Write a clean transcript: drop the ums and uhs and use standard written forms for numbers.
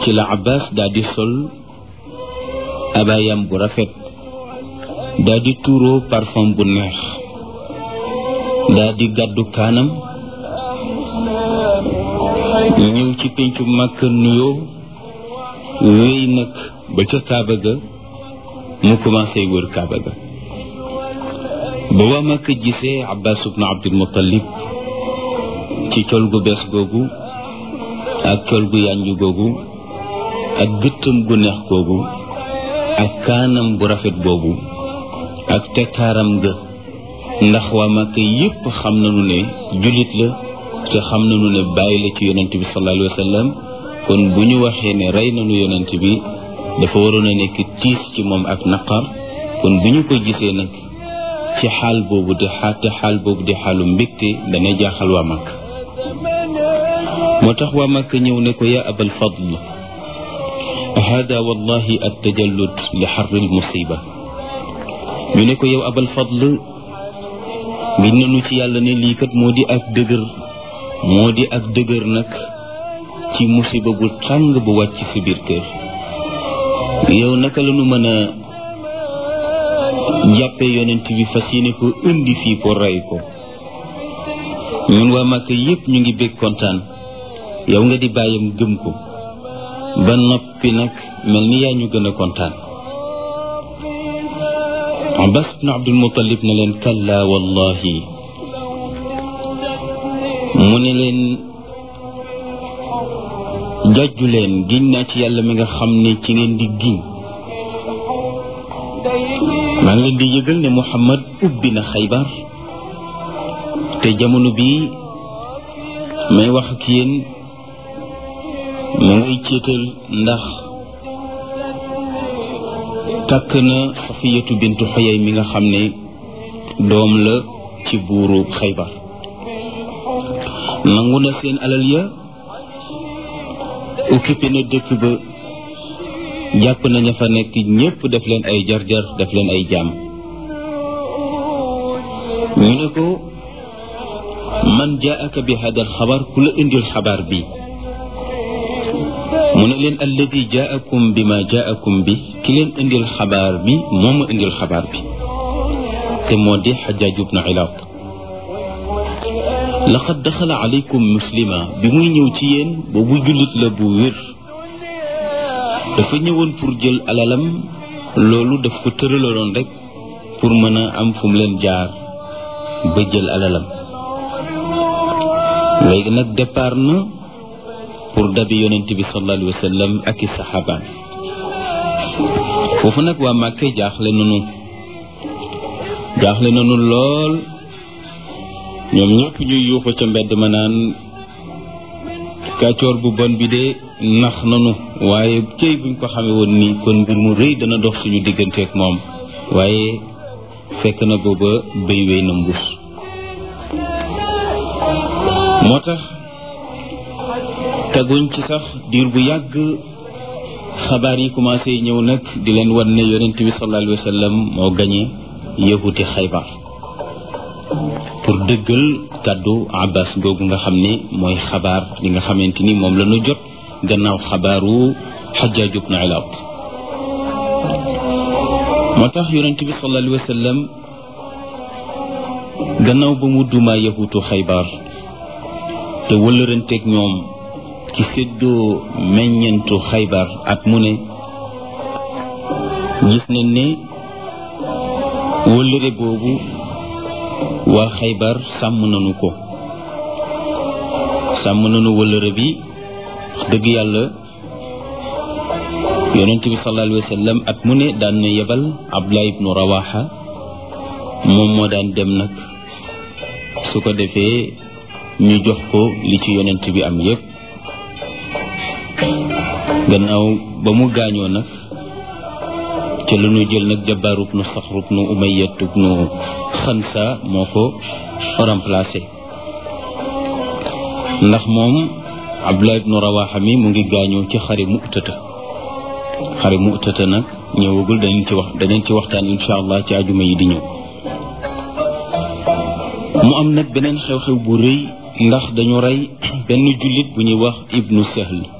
ci la Abbas daa di sol abayam bu rafet, daa di tuuroo parfum bu neex, daa di gàddu kaanam ñëw ci péncu Makka nuyoo wéy nag ba ca Kaaba ga mu commencé wër Kaaba ga. ba waa Makka gisee Abbas ibn Abdul Muttalib ci col gu bees googu ak col gu yànju googu ak gëttam gu neex googu ak kaanam bu rafet boobu ak tekkaaram ga, ndax waa Makka yépp xam nañu ne jullit la te xam nañu ne bàyyi la ci yonent bi sallallahu alayhi wa sallam. kon bu ñu waxee ne rey nañu yonent bi dafa waroon a nekk tiis ci moom ak naqar. kon bu ñu ko gisee nag ci xaal boobu di xaalu mbégte dana jaaxal waa Makka. moo tax waa Makka ñëw ne ko yaa abal fadl hada wallahi at-tajallud li xarril musiba. ñu ne ko yow abal fadl ngi nanu ci yàlla ne lii kat moo di ak dëgër nag ci musiba bu tàng bu wàcc ci biir kër. yow naka la ñu mën a jàppee yonent bi fas yéene ko indi fii pour rey ko? ñun waa Makka yépp ñu ngi bég kontaan, yow nga di bàyyam gëm ko ba noppi nag mel ni yaa ñu gën a kontaan. Abbas ibn Abdul Muttalib ne leen kalla wallahi, mu ne leen jàjju leen, giñ naa ci yàlla mi nga xam ne ci ngeen di giñ. maa ngi leen di yëgal ne Muhammad ubbi na Xaybar, te jamono bii may wax ak yéen mu ngay céetal ndax takk na Safiyatu bintu Xuyay mi nga xam ne doom la ci buuru Xaybar. nangu na seen alal ya, occupé na dëkk ba, jàpp na ña fa nekk ñépp def leen ay jar-jar, def leen ay jaam. ñu ne ko man jaaka bi hada al xabar, ku la indil xabaar bi? mu ne leen alladi jaakum bi ma jaakum bi, ki leen indil xabaar bi moom ma indil xabaar bi, te moo di Xajjaaj ibnu Ilaat. laqad daxala alaykum muslima, bi muy ñëw ci yéen boobu jullit la bu wér, dafa ñëwoon pour jël alalam. loolu daf ko tëraloon rek pour mën a am fu mu leen jaar ba jël alalam. léegi nag départ na pour dabi yonent bi sallallahu alayhi wa sallam ak i saxaabaan. foofu nag waa Màkka jaaxle nanu lool. ñoom ñëpp ñuy yuuxu ca mbedd ma naan kàccoor bu bon bi de nax nanu, waaye cëy buñ ko xamee woon nii kon mbir mu rëy dana dox suñu digganteeg moom. waaye fekk na booba béy wéy na mbuus. moo tax teguñ ci sax diir bu yàgg xabaar yi commencé ñëw nag di leen wan ne yonent bi sallallahu alayhi wa sallam moo gañe yahuti Xaybar, pour dëggal kàddu Abbas googu nga xam ne mooy xabaar li nga xamante ni moom la ñu jot gannaaw xabaaru Xajjaaj ibnu Ilaat. moo tax yonent bi sallallahu alayhi wa sallam gannaaw ba mu dumaa yahutu Xaybar te wëllëranteeg ñoom ci séddoo meññentu Xaybar at mu ne, gis nañ ne wëllëre boobu waa Xaybar sàmm nañu ko, sàmm nañu wëllëre bi. wax dëgg yàlla yonent bi sallallahu alayhi wa sallam at mu ne daan na yebal Abdullah ibnu Rawaha, moom moo daan dem nag su ko defee ñu jox ko li ci yonent bi am yépp. gannaaw ba mu gaañoo nag ca la ñu jël nag Jabbaar ibnu Saxr ibnu Umayya ibnu Xansa moo ko remplacé, ndax moom Abdullah ibnu Rawaha mi mu ngi gaañoo ci xare Mu'tata nag ñëwagul, danañ ci waxtaan insha allah ci ajuma yi di ñëw. mu am nag beneen xew-xew bu rëy, ndax dañu rey benn jullit bu ñuy wax Ibnu Sahl.